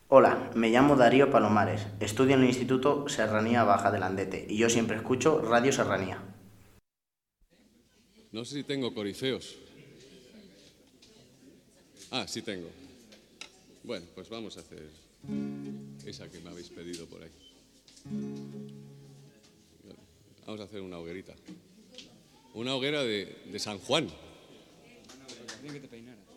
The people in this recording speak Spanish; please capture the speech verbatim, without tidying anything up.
Hola, me llamo Darío Palomares, estudio en el Instituto Serranía Baja de Landete y yo siempre escucho Radio Serranía. No sé si tengo corifeos. Ah, sí tengo. Bueno, pues vamos a hacer esa que me habéis pedido por ahí. Vamos a hacer una hoguerita. Una hoguera de, de San Juan. Tiene que te peinara.